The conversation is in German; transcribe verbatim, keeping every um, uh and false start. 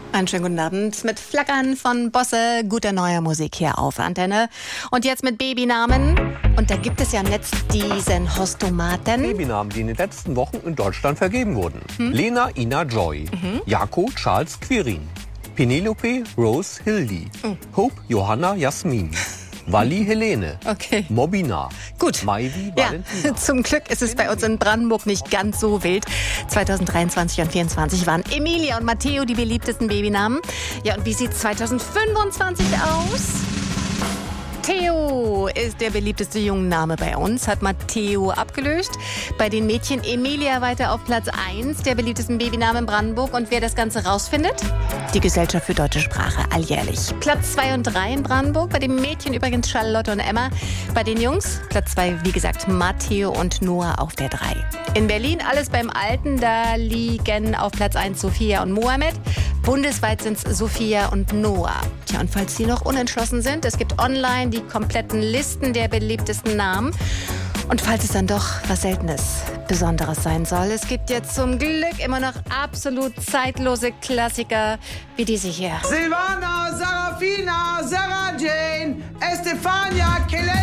Einen schönen guten Abend mit Flackern von Bosse, guter neuer Musik hier auf Antenne. Und jetzt mit Babynamen. Und da gibt es ja im Netz diesen Hostomaten. Babynamen, die in den letzten Wochen in Deutschland vergeben wurden. Hm? Lena Ina Joy, mhm. Jako Charles Quirin, Penelope Rose Hildi, mhm. Hope Johanna Jasmin, Wally Helene, okay. Mobina, gut. Maivi Ja, Valentina. zum Glück ist es bei uns in Brandenburg nicht ganz so wild. zwanzig dreiundzwanzig und vierundzwanzig waren Emilia und Matteo die beliebtesten Babynamen. Ja, und wie sieht zwanzig fünfundzwanzig aus? Theo ist der beliebteste Jungenname bei uns, hat Matteo abgelöst. Bei den Mädchen Emilia weiter auf Platz eins der beliebtesten Babynamen in Brandenburg. Und wer das Ganze rausfindet? Die Gesellschaft für deutsche Sprache, alljährlich. Platz zwei und drei in Brandenburg, bei den Mädchen übrigens Charlotte und Emma. Bei den Jungs, Platz zwei, wie gesagt, Matteo und Noah auf der drei. In Berlin alles beim Alten, da liegen auf Platz eins Sophia und Mohammed. Bundesweit sind es Sophia und Noah. Tja, und falls Sie noch unentschlossen sind, es gibt online die kompletten Listen der beliebtesten Namen. Und falls es dann doch was Seltenes, Besonderes sein soll, es gibt jetzt zum Glück immer noch absolut zeitlose Klassiker wie diese hier. Silvana, Sarafina, Sarah Jane, Estefania, Kelly.